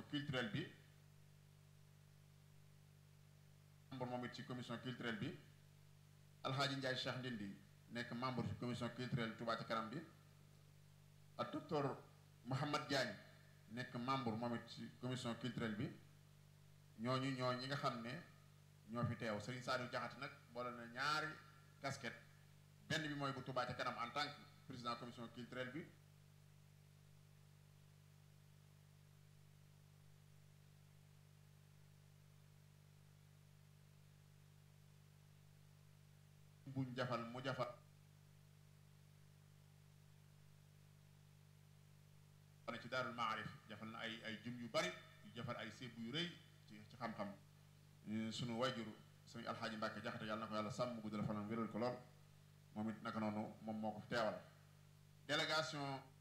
culturelle bi membre moom it ci commission culturelle bi Alxaaji Ndiaye Cheikh Ndindi nekk membre ci commission culturelle Touba Ca Kanam bi ak docteur Mouhamad Diagne nekk membre moom it ci commission culturelle bi ñooñu ñi nga xam ne ñoo fi teew Serigne Saliou Diakhaté nag boole na ñaari casquette benn bi mooy bu Touba Ca Kanam en tant que président commission culturelle bi buñ jafal mu jafal na ci Daarul Maarif jafal na ay jum yu bari yu jafal ay sébb yu rëy ci xam-xam sunu wayjur sëñ Alxaaji Mbàkke Jaxate yàlla na ko yàlla sàmm guddal fanam wéral ko lool moom it naka noonu moom moo ko fi teewal délégation